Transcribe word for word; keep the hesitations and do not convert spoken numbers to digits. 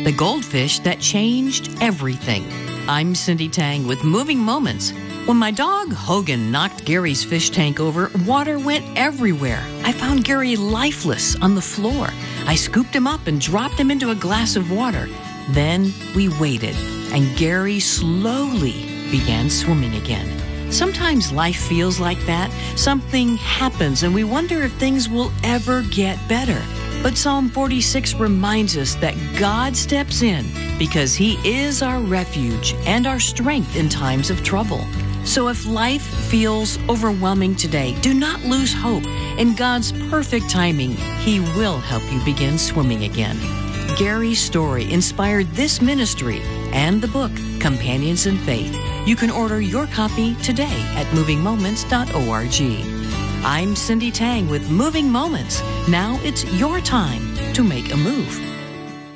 the goldfish that changed everything. I'm Cindy Tang with Moving Moments. When my dog Hogan knocked Gary's fish tank over, water went everywhere. I found Gary lifeless on the floor. I scooped him up and dropped him into a glass of water. Then we waited, and Gary slowly began swimming again. Sometimes life feels like that. Something happens, and we wonder if things will ever get better. But Psalm forty-six reminds us that God steps in because He is our refuge and our strength in times of trouble. So if life feels overwhelming today, do not lose hope. In God's perfect timing, He will help you begin swimming again. Gary's story inspired this ministry and the book, Companions in Faith. You can order your copy today at moving moments dot org. I'm Cindy Tang with Moving Moments. Now it's your time to make a move.